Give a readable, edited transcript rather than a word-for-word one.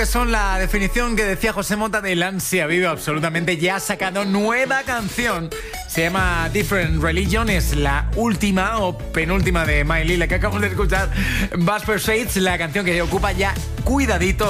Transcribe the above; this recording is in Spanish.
Son la definición que decía José Mota del ansia viva absolutamente. Ya ha sacado nueva canción. Se llama Different Religion. Es la última o penúltima de Miley, la que acabamos de escuchar. Buzz Per Shades, la canción que ocupa ya cuidadito